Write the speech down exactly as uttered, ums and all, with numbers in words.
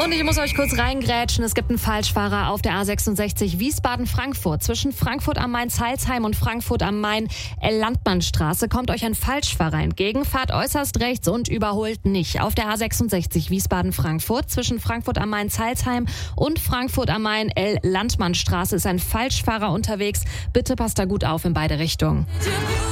Und ich muss euch kurz reingrätschen. Es gibt einen Falschfahrer auf der A sechsundsechzig Wiesbaden-Frankfurt. Zwischen Frankfurt am Main-Zeilsheim und Frankfurt am Main Landmannstraße kommt euch ein Falschfahrer entgegen. Fahrt äußerst rechts und überholt nicht. Auf der A sechsundsechzig Wiesbaden-Frankfurt zwischen Frankfurt am Main-Zeilsheim und Frankfurt am Main Landmannstraße ist ein Falschfahrer unterwegs. Bitte passt da gut auf in beide Richtungen.